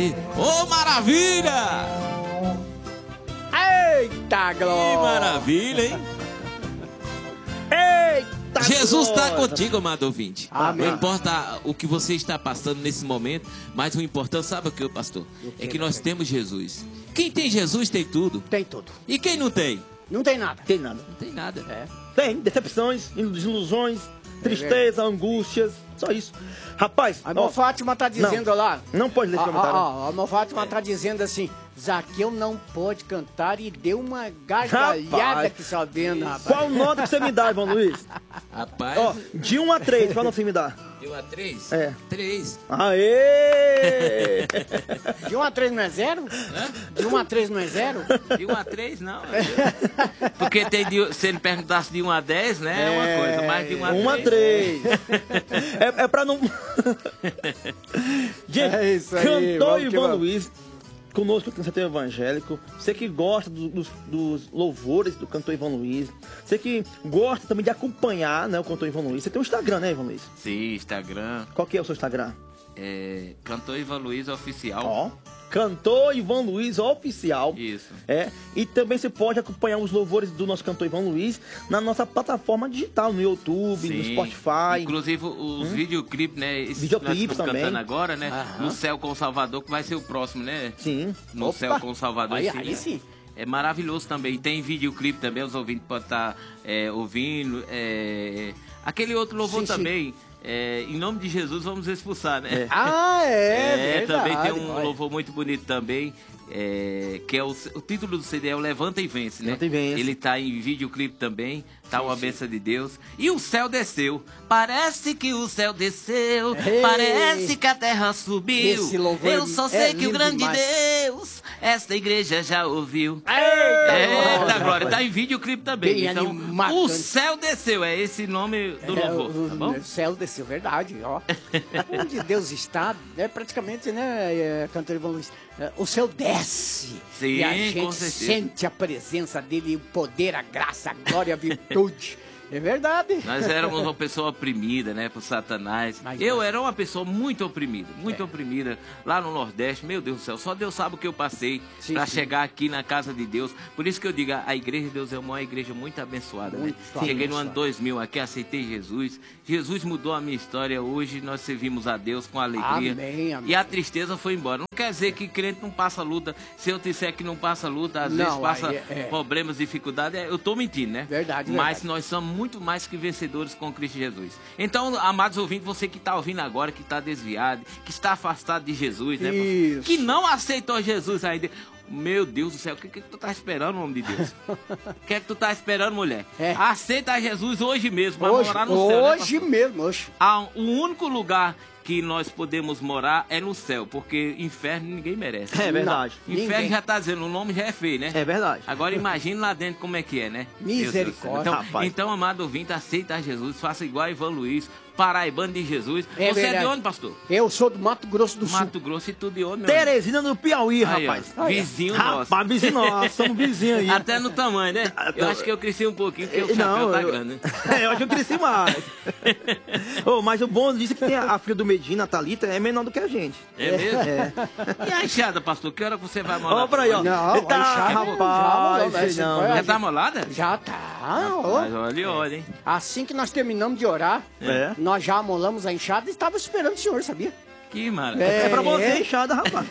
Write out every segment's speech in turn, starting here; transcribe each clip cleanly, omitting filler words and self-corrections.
ouvinte. Ô, maravilha! Eita, glória! Que maravilha, hein? Eita, Jesus está glória! contigo, amado ouvinte. Amém. Não importa o que você está passando nesse momento, mas o importante, sabe o que, pastor? É que nós temos Jesus. Quem tem Jesus tem tudo. Tem tudo. E quem não tem? Não tem nada. Tem nada. Não tem nada. Tem decepções, desilusões, tristeza, angústias, só isso. Rapaz, A irmã Fátima tá dizendo lá. Não pode ler esse comentário. A irmã Fátima tá dizendo assim: Zaqueu não pode cantar e deu uma gargalhada Rapaz. que só vendo, rapaz. Qual nota que você me dá, Ivan Luiz? Rapaz, Ó, de 1 a 3, qual nota você me dá? de 1 a 3? É. 3. Aê! De 1 a 3 não é 0? De 1 a 3 não é 0? De 1 a 3, não. Porque tem se ele perguntasse de 1 a 10, né? É uma coisa, mas de 1 a 3. 1 a 3. É pra não... Gente, É isso aí, cantor vamos que Ivan vamos. Luiz, conosco aqui no Setor Evangélico. Você que gosta dos louvores do cantor Ivan Luiz. Você que gosta também de acompanhar, né, o cantor Ivan Luiz. Você tem um Instagram, né, Ivan Luiz? Sim, Instagram. Qual que é o seu Instagram? É, cantor Ivan Luiz Oficial. Ó, cantor Ivan Luiz Oficial. Isso. E também você pode acompanhar os louvores do nosso cantor Ivan Luiz na nossa plataforma digital, no YouTube, no Sim. Spotify. Inclusive os videoclipes, né? Esses Videoclipes que nós estamos também. cantando agora, né? No Céu com o Salvador, que vai ser o próximo, né? Sim. No Opa. Céu com o Salvador. Aí, esse aí sim. É maravilhoso também. Tem videoclipe também, os ouvintes podem estar ouvindo. Aquele outro louvor Sim, sim. também. Em nome de Jesus, vamos expulsar, né? Ah, é verdade. Também tem um olha. louvor muito bonito também, que é o título do CD é o Levanta e Vence, né? Levanta e Vence. Ele tá em videoclipe também, tá uma benção de Deus. E o céu desceu, parece que o céu desceu, Ei. parece que a terra subiu. Esse louvor Eu só é sei que o lindo grande demais. Deus, esta igreja já ouviu. Eita, Glória, tá em videoclipe também. Bem Então, animado. o céu desceu, é esse nome do louvor, tá bom? O céu desceu, verdade, ó. Onde Deus está, é praticamente, né, cantor Ivan Luiz, o céu desce. Sim, e a com gente certeza. sente a presença dele, o poder, a graça, a glória, a virtude. É verdade. Nós éramos uma pessoa oprimida, né, por Satanás. Mas- Eu era uma pessoa muito oprimida lá no Nordeste. Meu Deus do céu, só Deus sabe o que eu passei Sim, para sim. chegar aqui na casa de Deus. Por isso que eu digo, a igreja de Deus é uma igreja muito abençoada, né? Muito Cheguei no abençoada. ano 2000 aqui, aceitei Jesus. Jesus mudou a minha história. Hoje nós servimos a Deus com alegria. Amém, amém. E a tristeza foi embora. Não quer dizer que crente não passa luta. Se eu disser que não passa luta, às Não, vezes passa aí é- problemas, dificuldades, eu tô mentindo, né? Verdade, Mas verdade. nós somos muito mais que vencedores com Cristo Jesus. Então, amados ouvintes, você que está ouvindo agora, que está desviado, que está afastado de Jesus, né? Isso. Que não aceitou Jesus ainda. Meu Deus do céu, o que tu tá esperando, homem de Deus? O que é que tu tá esperando, mulher? É. Aceita Jesus hoje mesmo, vai Hoje, morar no céu. né, hoje pastor? mesmo, hoje. O único lugar que nós podemos morar é no céu, porque inferno ninguém merece. É verdade. Inferno Ninguém. já tá dizendo, o nome já é feio, né? É verdade. Agora imagine lá dentro como é que é, né? Misericórdia. Deus do céu. Então, Rapaz. então, amado ouvinte, aceita Jesus, faça igual a Ivan Luiz, paraibano de Jesus. É Você é verdade. de onde, pastor? Eu sou do Mato Grosso do Sul. Mato Grosso e tudo de onde, meu amigo? Teresina do Piauí, Aí, ó, rapaz. vizinho nosso. Rapaz, vizinho nosso, somos vizinhos aí. Até no tamanho, né? Eu acho que eu cresci um pouquinho, porque o chapéu tá grande, né? Eu acho que eu cresci mais. Mas o bom disso é que tem a filha do Medina, a Thalita, é menor do que a gente. É mesmo? E a enxada, pastor? Que hora que você vai morar? Ó, pra aí, ó. Não, Ele tá, já- rapaz, já- sei não. já- Já tá molada? Já tá, ó. Mas olha, hein? Assim que nós terminamos de orar, É. nós já amolamos a enxada e estava esperando o senhor, sabia? Que maravilha. É pra você, enxada, rapaz.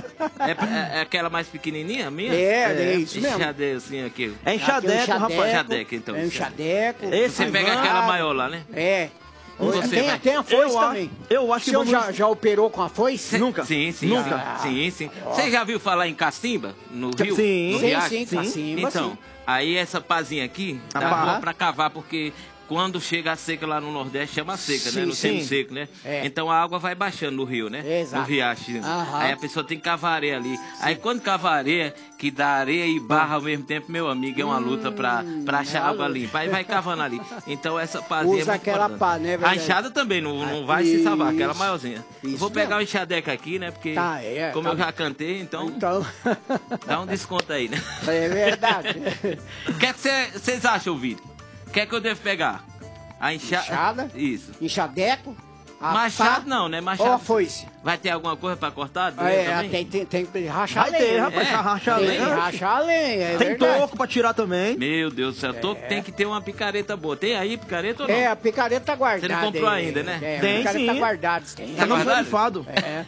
É aquela mais pequenininha, a minha? É isso mesmo. Enxada assim, aqui. É enxadeco, rapaz. Enxadeco, então. É um enxadeco. Esse Você pega Ivan- aquela maior lá, né? É. Você Tem vai- até a foice Eu também. eu acho O que senhor vamos... já operou com a foice? Nunca. Sim. Nunca. Sim. Você já viu falar em cacimba? No rio? Sim. No Sim, riacho? sim, cacimba, Então, sim. aí essa pazinha aqui, A dá pá. boa pra cavar, porque quando chega a seca lá no Nordeste, chama seca, né? Sim, No sim. tempo seco, né? É. Então a água vai baixando no rio, né? Exato. No riacho. Aham. Aí a pessoa tem que cavar areia ali. Aí quando cava areia, que dá areia e barra ao mesmo tempo, meu amigo, é uma luta pra achar uma água luta. limpa. Aí vai cavando ali. Então essa pazinha Usa é muito aquela importante. pá, né, A verdade? enxada também não vai se salvar, aquela Isso. maiorzinha. Isso Vou pegar mesmo. o enxadeca aqui, né? Porque Tá, como tá. eu já cantei, então Então, dá um desconto aí, né? é verdade. O que é que vocês acham, ouvido? O que é que eu devo pegar? A Enxada? Isso. Enxadeco, Machado não, né? Ou Machado. a foice? Vai ter alguma coisa pra cortar? também? Tem que rachar a Vai ter, lenha. rapaz, rachar a Tem que lenha. rachar a lenha, é Tem verdade. toco pra tirar também. Meu Deus do céu, tem que ter uma picareta boa. Tem aí picareta ou não? É, a picareta tá guardada. Você não comprou aí. ainda, né? É, Tem, a picareta sim. tá guardada. Tem. Tá no guardado? almoxarifado. É.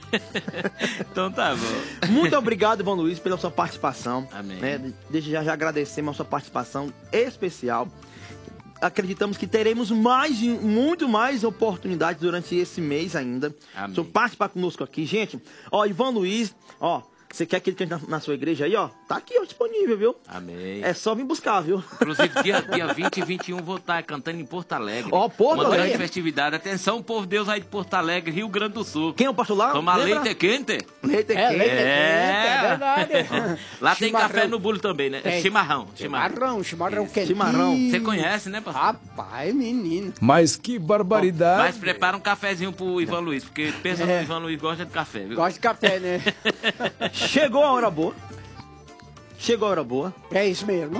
Então tá bom. Muito obrigado, Ivan Luiz, pela sua participação. Amém. Né? Desde já agradecemos a sua participação especial. Acreditamos que teremos muito mais oportunidades durante esse mês ainda. Amém. Então participar conosco aqui, gente. Ó, Ivan Luiz, ó, você quer que ele cante na sua igreja aí, ó? Tá aqui, ó, disponível, viu? Amém. É só vir buscar, viu? Inclusive, dia 20 e 21 vou estar cantando em Porto Alegre. Ó, Porto Uma grande Alegre. festividade. Atenção, povo de Deus aí de Porto Alegre, Rio Grande do Sul. Quem é o pastor lá? Tomar Lembra? leite quente. Leite É, quente. leite é verdade. Lá tem Chimarrão. café no bolo também, né? Tem. Chimarrão. Chimarrão quentinho. Chimarrão. Você conhece, né, pastor? Rapaz, menino. Mas que barbaridade. Mas prepara um cafezinho pro Ivan Luiz, porque pensa no Ivan Luiz gosta de café, viu? Gosto de café, né? Chegou a hora boa. Chegou a hora boa. É isso mesmo.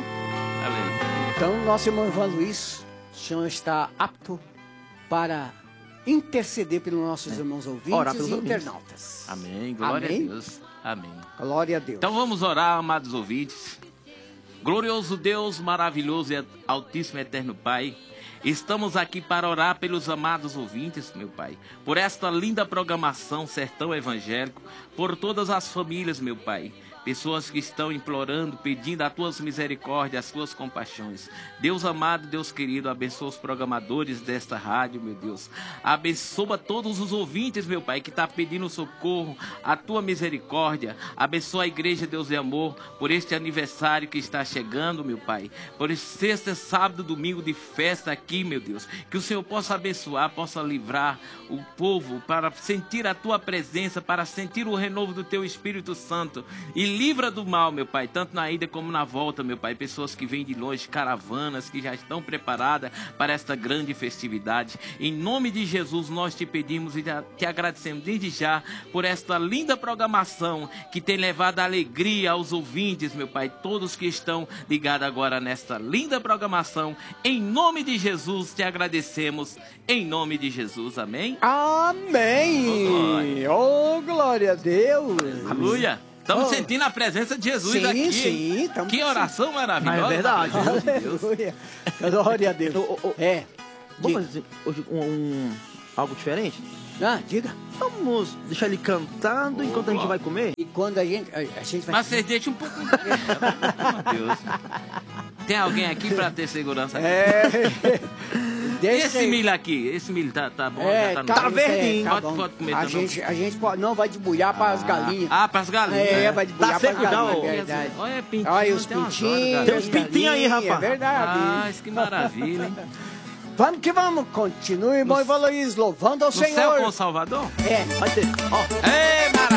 Amém. Então, nosso irmão Ivan Luiz, o senhor está apto para interceder pelos nossos irmãos ouvintes Orar pelos e ouvintes. internautas. Amém. Glória Amém. a Deus. Amém. Glória a Deus. Então vamos orar, amados ouvintes. Glorioso Deus, maravilhoso e altíssimo eterno Pai, estamos aqui para orar pelos amados ouvintes, meu Pai, por esta linda programação Sertão Evangélico, por todas as famílias, meu Pai, pessoas que estão implorando, pedindo a tuas misericórdias, as tuas compaixões. Deus amado, Deus querido, abençoa os programadores desta rádio, meu Deus. Abençoa todos os ouvintes, meu Pai, que está pedindo socorro, a tua misericórdia. Abençoa a igreja, Deus de amor, por este aniversário que está chegando, meu Pai. Por esse sexta, sábado, domingo de festa aqui, meu Deus. Que o Senhor possa abençoar, possa livrar o povo para sentir a tua presença, para sentir o renovo do teu Espírito Santo. E livra do mal, meu Pai, tanto na ida como na volta, meu Pai. Pessoas que vêm de longe, caravanas que já estão preparadas para esta grande festividade. Em nome de Jesus, nós te pedimos e te agradecemos desde já por esta linda programação que tem levado alegria aos ouvintes, meu Pai. Todos que estão ligados agora nesta linda programação. Em nome de Jesus, te agradecemos. Em nome de Jesus, amém? Amém! Oh, glória a Deus! Aleluia! Estamos Oh. sentindo a presença de Jesus Sim, aqui. sim, estamos Que oração maravilhosa. Ah, é verdade. Meu Deus. Aleluia! Glória a Deus. É. Vamos fazer hoje algo diferente? Ah, diga. Vamos deixar ele cantando enquanto a gente vai comer? E quando a gente vai... Mas vocês deixam um pouco. Meu Deus. Tem alguém aqui pra ter segurança? É. E Deixa esse aí. milho aqui? Esse milho tá bom? É, já tá no- verdinho. tá Pode comer a também. gente pode, não vai debulhar para as galinhas. Ah, pras galinhas. É, né? vai debulhar Tá para as seco já, galinhas, ô. é verdade. Olha, pintinho. Olha os tem umas pintinhos. horas, Tem uns as pintinhos aí, galinhas, rapaz. É verdade. Ah, que maravilha, hein? Vamos que vamos. Continue, irmão Ivan Luiz, louvando ao No céu Senhor. com o Salvador? É. Vai ter. Ó, Ei, maravilha!